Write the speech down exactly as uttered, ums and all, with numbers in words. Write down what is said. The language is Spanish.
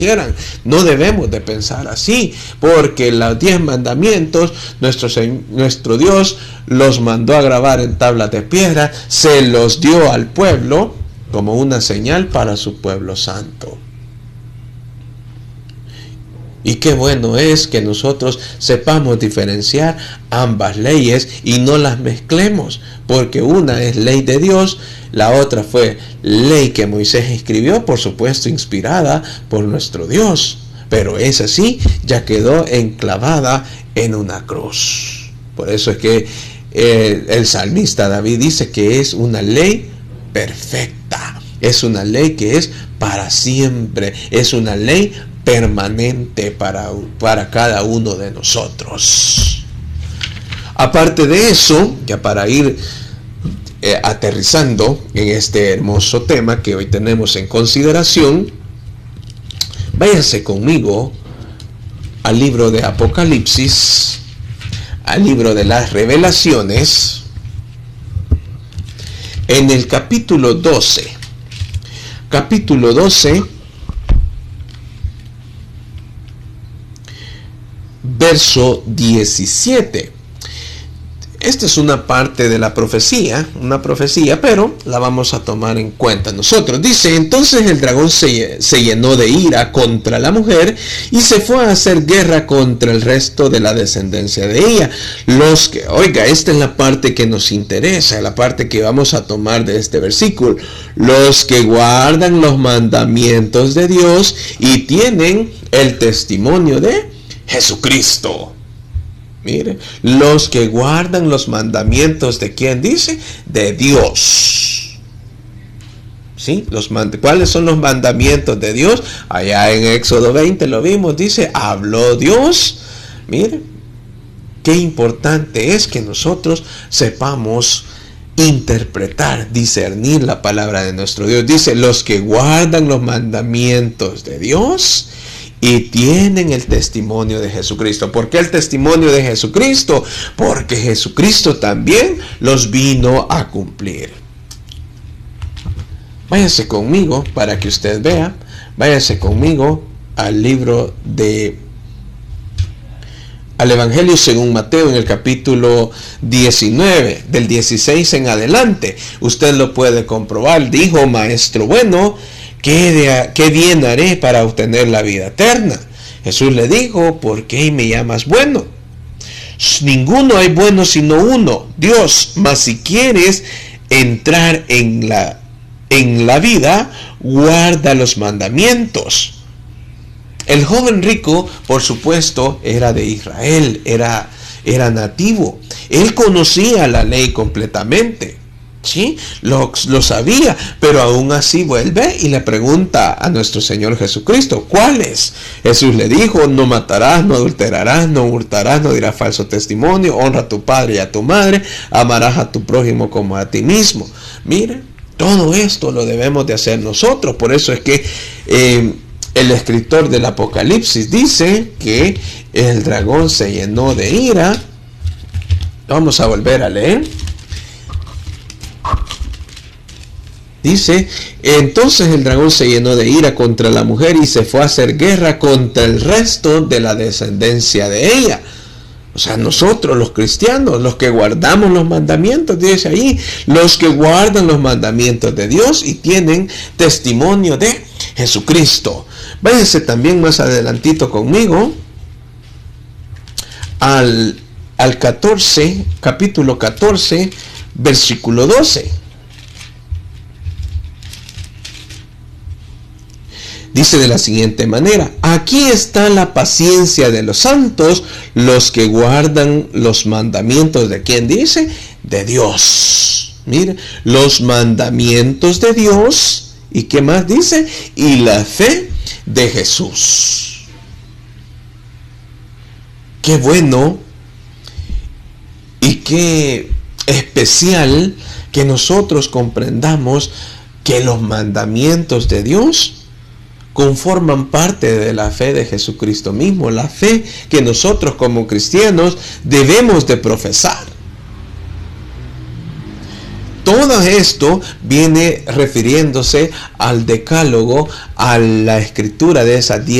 No debemos de pensar así, porque los diez mandamientos nuestro, nuestro Dios los mandó a grabar en tablas de piedra, se los dio al pueblo como una señal para su pueblo santo. Y qué bueno es que nosotros sepamos diferenciar ambas leyes y no las mezclemos, porque una es ley de Dios, la otra fue ley que Moisés escribió, por supuesto inspirada por nuestro Dios, pero esa sí ya quedó enclavada en una cruz. Por eso es que eh, el salmista David dice que es una ley perfecta, es una ley que es para siempre, es una ley permanente para, para cada uno de nosotros. Aparte de eso, ya para ir eh, aterrizando en este hermoso tema que hoy tenemos en consideración, váyanse conmigo al libro de Apocalipsis, al libro de las Revelaciones, en el capítulo doce. Capítulo doce, verso diecisiete. Esta es una parte de la profecía, una profecía, pero la vamos a tomar en cuenta nosotros. Dice, entonces el dragón se, se llenó de ira contra la mujer y se fue a hacer guerra contra el resto de la descendencia de ella. Los que, oiga, esta es la parte que nos interesa, la parte que vamos a tomar de este versículo. Los que guardan los mandamientos de Dios y tienen el testimonio de Jesucristo. Mire, los que guardan los mandamientos de quién dice, de Dios. ¿Sí? Los mand- ¿Cuáles son los mandamientos de Dios? Allá en Éxodo veinte lo vimos, dice, habló Dios. Mire, qué importante es que nosotros sepamos interpretar, discernir la palabra de nuestro Dios. Dice, los que guardan los mandamientos de Dios y tienen el testimonio de Jesucristo. ¿Por qué el testimonio de Jesucristo? Porque Jesucristo también los vino a cumplir. Váyase conmigo para que usted vea. Váyase conmigo al libro de... al Evangelio según Mateo, en el capítulo diecinueve, del dieciséis en adelante. Usted lo puede comprobar. Dijo, maestro bueno, ¿Qué, de, ¿qué bien haré para obtener la vida eterna? Jesús le dijo, ¿por qué me llamas bueno? Ninguno hay bueno sino uno, Dios. Mas si quieres entrar en la, en la vida, guarda los mandamientos. El joven rico, por supuesto, era de Israel, era, era nativo. Él conocía la ley completamente. Sí, lo, lo sabía, pero aún así vuelve y le pregunta a nuestro Señor Jesucristo, ¿cuáles? Jesús le dijo, no matarás, no adulterarás, no hurtarás, no dirás falso testimonio, honra a tu padre y a tu madre, amarás a tu prójimo como a ti mismo. Mire, todo esto lo debemos de hacer nosotros. Por eso es que eh, el escritor del Apocalipsis dice que el dragón se llenó de ira. Vamos a volver a leer. Dice, entonces el dragón se llenó de ira contra la mujer y se fue a hacer guerra contra el resto de la descendencia de ella. O sea, nosotros los cristianos, los que guardamos los mandamientos, dice ahí, los que guardan los mandamientos de Dios y tienen testimonio de Jesucristo. Váyanse también más adelantito conmigo al, al catorce, capítulo catorce, versículo doce. Dice de la siguiente manera, aquí está la paciencia de los santos, los que guardan los mandamientos de ¿quién dice? De Dios. Mire, los mandamientos de Dios, ¿y qué más dice? Y la fe de Jesús. Qué bueno y qué especial que nosotros comprendamos que los mandamientos de Dios conforman parte de la fe de Jesucristo mismo, la fe que nosotros como cristianos debemos de profesar. Todo esto viene refiriéndose al decálogo, a la escritura de esas diez